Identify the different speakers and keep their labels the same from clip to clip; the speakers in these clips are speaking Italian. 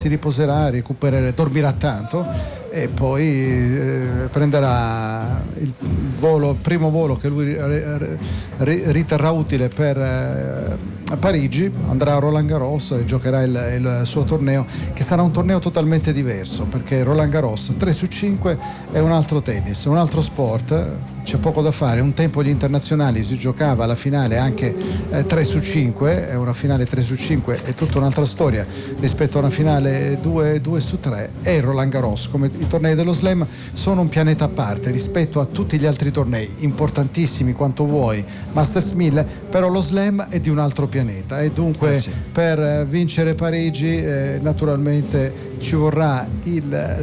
Speaker 1: si riposerà, recupererà, dormirà tanto e poi prenderà il primo volo che lui riterrà utile per Parigi, andrà a Roland Garros e giocherà il suo torneo, che sarà un torneo totalmente diverso, perché Roland Garros 3 su 5 è un altro tennis, un altro sport, c'è poco da fare. Un tempo gli internazionali si giocava alla finale anche 3 su 5, è una finale 3 su 5 è tutta un'altra storia rispetto a una finale 2 su 3, e Roland Garros, come i tornei dello Slam, sono un pianeta a parte rispetto a tutti gli altri tornei, importantissimi quanto vuoi, Masters 1000, però lo Slam è di un altro pianeta, e dunque
Speaker 2: sì.
Speaker 1: Per vincere Parigi naturalmente ci vorrà il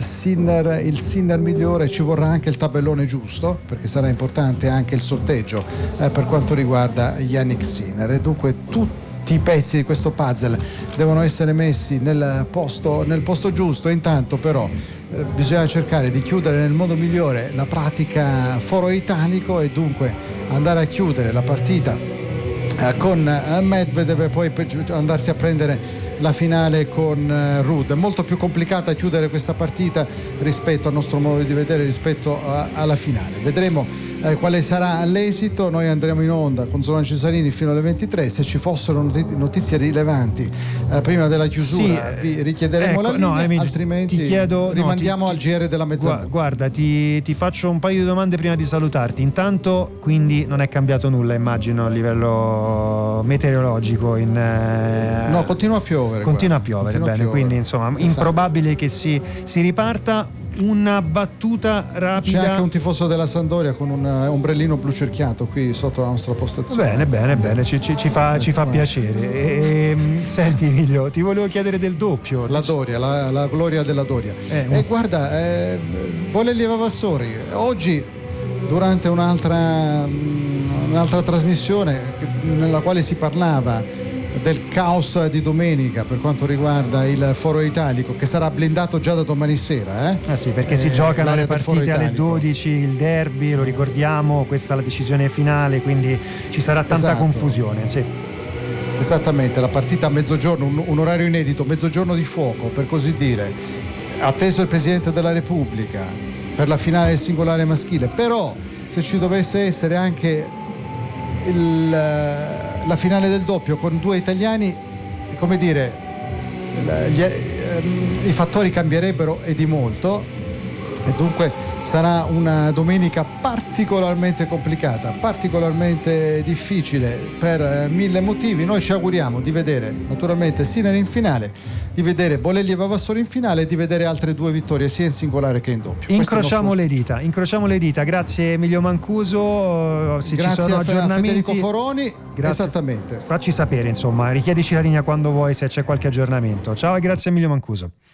Speaker 1: Sinner migliore, ci vorrà anche il tabellone giusto, perché sarà importante anche il sorteggio per quanto riguarda Jannik Sinner, e dunque tutti i pezzi di questo puzzle devono essere messi nel posto giusto. Intanto però bisogna cercare di chiudere nel modo migliore la pratica foro italico, e dunque andare a chiudere la partita con Medvedev e poi andarsi a prendere la finale con Ruud. È molto più complicata chiudere questa partita rispetto al nostro modo di vedere, rispetto alla finale. Vedremo quale sarà l'esito. Noi andremo in onda con Solano Cesarini fino alle 23. Se ci fossero notizie rilevanti prima della chiusura, vi richiederemo la linea, altrimenti rimandiamo al GR della mezzanotte.
Speaker 2: Guarda, ti faccio un paio di domande prima di salutarti. Intanto, quindi non è cambiato nulla, immagino, a livello meteorologico?
Speaker 1: No, continua a piovere.
Speaker 2: Continua a piovere. Quindi insomma, improbabile che si riparta. Una battuta rapida.
Speaker 1: C'è anche un tifoso della Sampdoria con un ombrellino blu cerchiato qui sotto la nostra postazione.
Speaker 2: Bene, ci fa piacere. Senti Emilio, ti volevo chiedere del doppio.
Speaker 1: La Doria, la gloria della Doria. Guarda, Bolelli Vavassori oggi, durante un'altra trasmissione nella quale si parlava del caos di domenica per quanto riguarda il foro italico, che sarà blindato già da domani sera.
Speaker 2: Sì, perché si giocano le partite alle 12, il derby, lo ricordiamo, questa è la decisione finale, quindi ci sarà tanta confusione. Sì.
Speaker 1: Esattamente, la partita a mezzogiorno, un orario inedito, mezzogiorno di fuoco per così dire, atteso il Presidente della Repubblica per la finale del singolare maschile. Però se ci dovesse essere anche la finale del doppio con due italiani, come dire, i fattori cambierebbero, e di molto, e dunque sarà una domenica particolarmente complicata, particolarmente difficile per mille motivi. Noi ci auguriamo di vedere naturalmente Sinner in finale, di vedere Bolelli e Vavassori in finale, e di vedere altre due vittorie sia in singolare che in doppio.
Speaker 2: Incrociamo le dita. Grazie Emilio Mancuso. Se
Speaker 1: grazie
Speaker 2: ci sono aggiornamenti,
Speaker 1: Federico Foroni.
Speaker 2: Grazie.
Speaker 1: Esattamente.
Speaker 2: Facci sapere, insomma, richiedici la linea quando vuoi se c'è qualche aggiornamento. Ciao e grazie Emilio Mancuso.